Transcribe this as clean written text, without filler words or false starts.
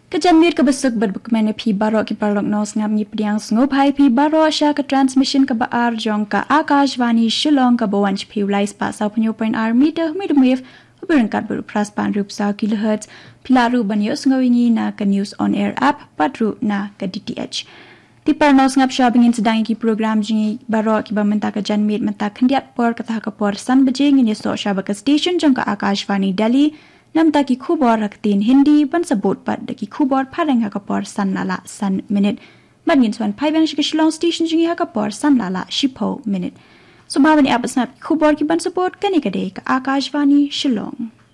Kejanmir ke besuk berbukmene pi barok ki parlok nos ngam ni pediang ngopai pi barok sya ke transmission ke baar jong ka Akashvani Shillong ke bawanch pi ulai spa sau penyopoin meter medium wave berengkat berupras pan rup sau kilohertz pilaru banyos ngawingi na ke news on air app patru na ke DTH. Ti parnos ngap sya bingin sedang ki program jingi barok ki bamenta ke janmir menta kendiat por ketah ke por san bejing ini so sya ke station jong ka Akashvani Delhi nam taki khubor raktin Hindi ban sebut pat daki khubor pareng hakapor san lala san minute bangin swan pai bang shikishlong station jingi hakapor san lala shipo minute so mabani abasnap khubor ki ban sebut kani kade ka Akashvani Shillong.